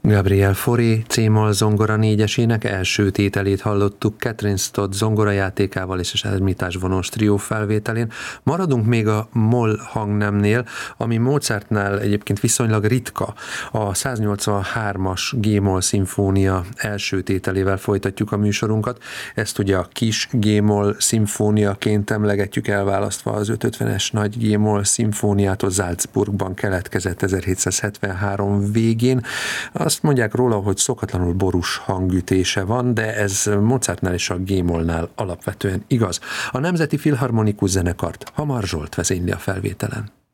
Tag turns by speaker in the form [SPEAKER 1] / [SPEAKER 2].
[SPEAKER 1] Gabriel Fauré C-moll zongora négyesének első tételét hallottuk Catherine Stott zongorajátékával és az Ermitás vonós trió felvételén. Maradunk még a moll hangnemnél, ami Mozartnál egyébként viszonylag ritka. A 183-as G-moll szimfónia első tételével folytatjuk a műsorunkat. Ezt ugye a kis G-moll szimfóniaként emlegetjük, elválasztva az 550-es nagy G-moll szimfóniától. Salzburgban keletkezett 1773 végén. Azt mondják róla, hogy szokatlanul borús hangütése van, de ez Mozartnál és a G-mollnál alapvetően igaz. A Nemzeti Filharmonikus Zenekart Hamar Zsolt vezényli a felvételen.